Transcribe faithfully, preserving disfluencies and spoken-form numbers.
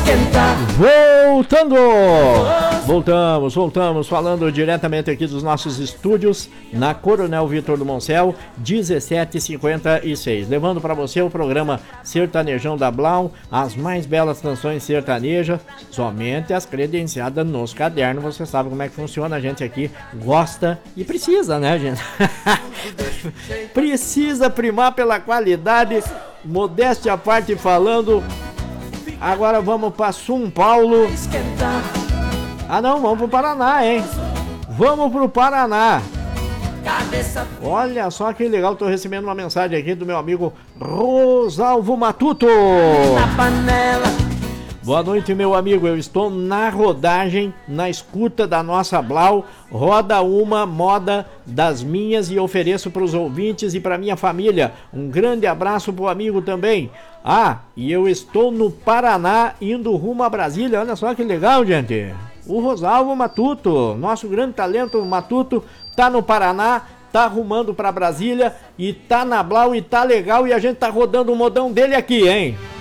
Voltando! Voltamos, voltamos, falando diretamente aqui dos nossos estúdios na Coronel Vitor do Moncel, dezessete e cinquenta e seis. Levando para você o programa Sertanejão da Blau, as mais belas canções sertanejas, somente as credenciadas nos cadernos. Você sabe como é que funciona, a gente aqui gosta e precisa, né, gente? Precisa primar pela qualidade, modéstia à parte falando. Agora vamos para São Paulo. Ah não, vamos pro Paraná, hein? Vamos pro Paraná. Olha só que legal, tô recebendo uma mensagem aqui do meu amigo Rosalvo Matuto. Boa noite, meu amigo, eu estou na rodagem, na escuta da nossa Blau. Roda uma moda das minhas e ofereço para os ouvintes e para minha família. Um grande abraço pro amigo também. Ah, e eu estou no Paraná, indo rumo a Brasília. Olha só que legal, gente. O Rosalvo Matuto, nosso grande talento Matuto, tá no Paraná, tá arrumando para Brasília e tá na Blau e tá legal. E a gente tá rodando o modão dele aqui, hein?